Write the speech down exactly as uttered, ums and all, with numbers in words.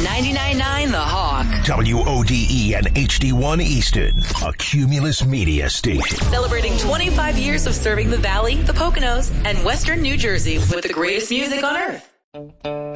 ninety-nine point nine The Hawk. W O D E and H D one Easton, a Cumulus media station. Celebrating twenty-five years of serving the Valley, the Poconos, and Western New Jersey with the greatest music on earth.